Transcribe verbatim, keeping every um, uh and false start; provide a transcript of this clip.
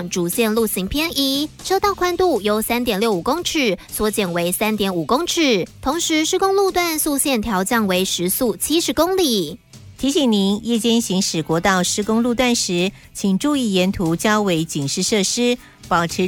向主线路行偏移，车道宽度由 三点六五公尺缩减为 三点五公尺，同时施工路段速线调降为时速七十公里。 提醒您，夜间行驶国道施工路段时，请注意沿途交围警示设施，保持